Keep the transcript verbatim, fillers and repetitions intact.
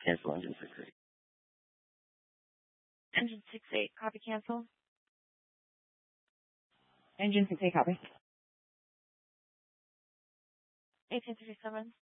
Cancel engine six eight. Engine six eight, copy cancel. Engine six eight, copy. eighteen thirty-seven.